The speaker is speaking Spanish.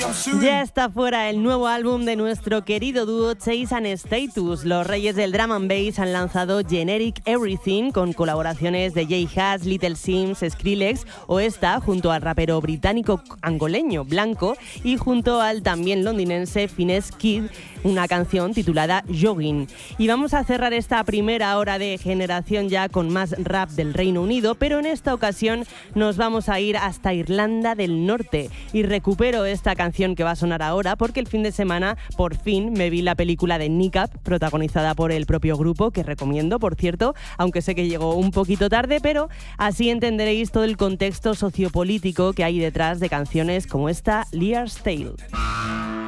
Ya está fuera el nuevo álbum de nuestro querido dúo Chase and Status. Los reyes del drum and bass han lanzado Generic Everything con colaboraciones de Jay Haas, Little Sims, Skrillex o esta junto al rapero británico angoleño Blanco y junto al también londinense Finesse Kid, una canción titulada Jogging. Y vamos a cerrar esta primera hora de Generación Ya con más rap del Reino Unido, pero en esta ocasión nos vamos a ir hasta Irlanda del Norte y recupero esta canción que va a sonar ahora porque el fin de semana por fin me vi la película de Nick Up, protagonizada por el propio grupo, que recomiendo, por cierto, aunque sé que llegó un poquito tarde, pero así entenderéis todo el contexto sociopolítico que hay detrás de canciones como esta, Lear's Tale.